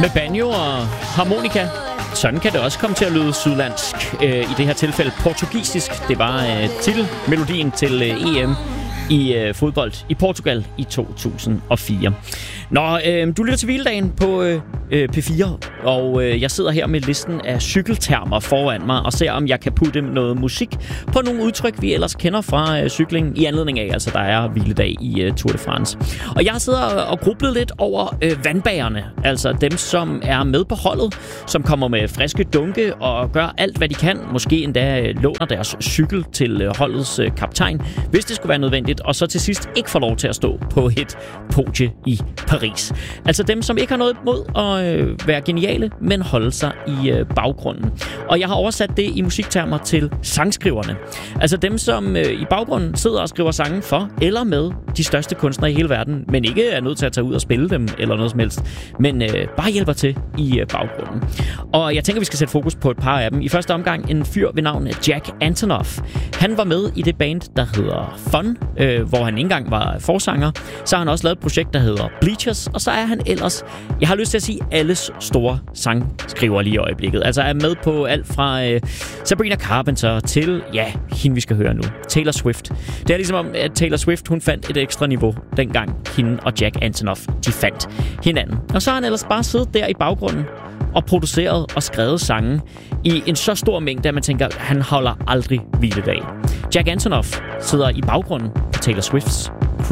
Med banjo og harmonika. Sådan kan det også komme til at lyde sydlandsk. I det her tilfælde portugisisk. Det var titelmelodien til EM i fodbold i Portugal i 2004. Nå, du lytter til Hviledagen på P4, og jeg sidder her med listen af cykeltermer foran mig og ser, om jeg kan putte noget musik på nogle udtryk, vi ellers kender fra cykling, i anledning af, altså der er hviledag i Tour de France. Og jeg sidder og grublet lidt over vandbagerne, altså dem, som er med på holdet, som kommer med friske dunke og gør alt, hvad de kan. Måske endda låner deres cykel til holdets kaptajn, hvis det skulle være nødvendigt, og så til sidst ikke får lov til at stå på et podie i Paris. Altså dem, som ikke har noget imod at være geniale, men holde sig i baggrunden. Og jeg har oversat det i musiktermer til sangskriverne. Altså dem, som i baggrunden sidder og skriver sange for eller med de største kunstnere i hele verden, men ikke er nødt til at tage ud og spille dem eller noget som helst, men bare hjælper til i baggrunden. Og jeg tænker, vi skal sætte fokus på et par af dem. I første omgang en fyr ved navn Jack Antonoff. Han var med i det band, der hedder Fun, hvor han ikke engang var forsanger. Så har han også lavet et projekt, der hedder Bleachers, og så er han ellers, jeg har lyst til at sige, alles store sangskriver lige i øjeblikket. Altså er med på alt fra Sabrina Carpenter til, ja, hende vi skal høre nu, Taylor Swift. Det er ligesom om, at Taylor Swift, hun fandt et ekstra niveau, dengang hende og Jack Antonoff, de fandt hinanden. Og så har han ellers bare siddet der i baggrunden og produceret og skrevet sange i en så stor mængde, at man tænker, at han holder aldrig hviledag. Jack Antonoff sidder i baggrunden på Taylor Swifts